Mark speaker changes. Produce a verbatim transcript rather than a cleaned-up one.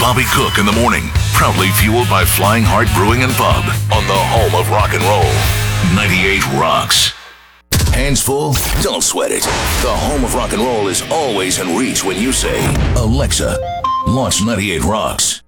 Speaker 1: Bobby Cook in the morning. Proudly fueled by Flying Heart Brewing and Pub on the home of rock and roll. ninety-eight Rocks. Hands full? Don't sweat it. The home of rock and roll is always in reach when you say, Alexa, launch ninety-eight Rocks.